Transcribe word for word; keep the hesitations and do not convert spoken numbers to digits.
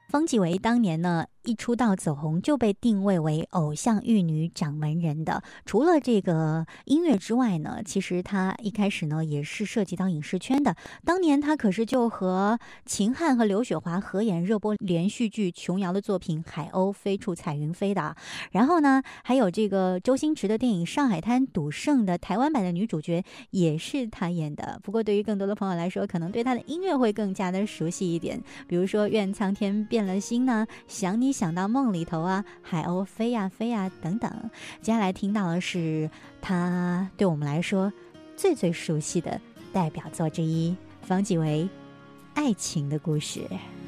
方季韦当年呢一出道走红就被定位为偶像玉女掌门人的。除了这个音乐之外呢，其实他一开始呢也是涉及到影视圈的。当年他可是就和秦汉和刘雪华合演热播连续剧琼瑶的作品《海鸥飞处彩云飞》的。然后呢，还有这个周星驰的电影《上海滩赌圣》的台湾版的女主角也是他演的。不过对于更多的朋友来说，可能对他的音乐会更加的熟悉一点，比如说《愿苍天变了心》呢，想你想到梦里头啊，海鸥飞呀飞呀等等。接下来听到的是他对我们来说最最熟悉的代表作之一，方季韦《爱情的故事》。